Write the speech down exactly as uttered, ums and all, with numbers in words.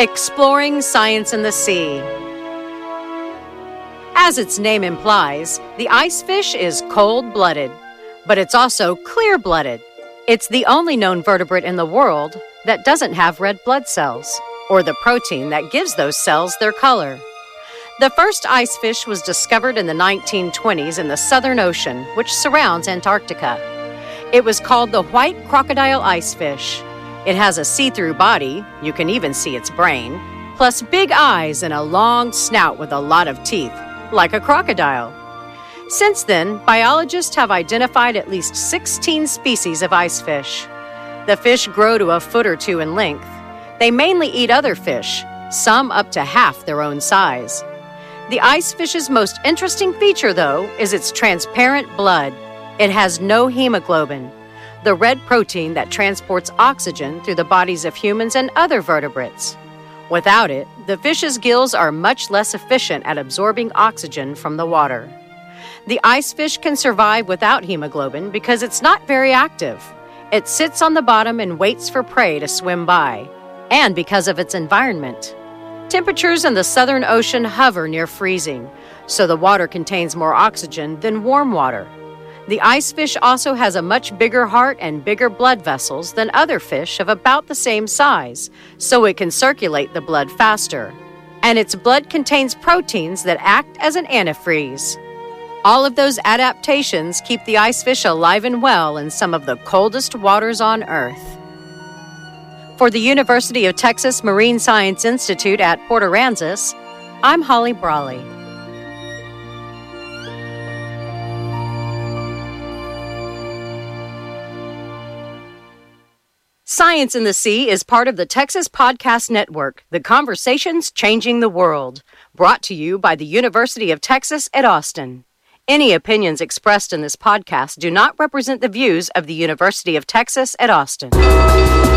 Exploring Science in the Sea. As its name implies, the ice fish is cold-blooded, but it's also clear-blooded. It's the only known vertebrate in the world that doesn't have red blood cells, or the protein that gives those cells their color. The first ice fish was discovered in the nineteen twenties in the Southern Ocean, which surrounds Antarctica. It was called the white crocodile ice fish. It has a see-through body, you can even see its brain, plus big eyes and a long snout with a lot of teeth, like a crocodile. Since then, biologists have identified at least sixteen species of ice fish. The fish grow to a foot or two in length. They mainly eat other fish, some up to half their own size. The ice fish's most interesting feature, though, is its transparent blood. It has no hemoglobin, the red protein that transports oxygen through the bodies of humans and other vertebrates. Without it, the fish's gills are much less efficient at absorbing oxygen from the water. The ice fish can survive without hemoglobin because it's not very active. It sits on the bottom and waits for prey to swim by, and because of its environment. Temperatures in the Southern Ocean hover near freezing, so the water contains more oxygen than warm water. The ice fish also has a much bigger heart and bigger blood vessels than other fish of about the same size, so it can circulate the blood faster. And its blood contains proteins that act as an antifreeze. All of those adaptations keep the ice fish alive and well in some of the coldest waters on Earth. For the University of Texas Marine Science Institute at Port Aransas, I'm Holly Brawley. Science in the Sea is part of the Texas Podcast Network, The Conversations Changing the World, brought to you by the University of Texas at Austin. Any opinions expressed in this podcast do not represent the views of the University of Texas at Austin.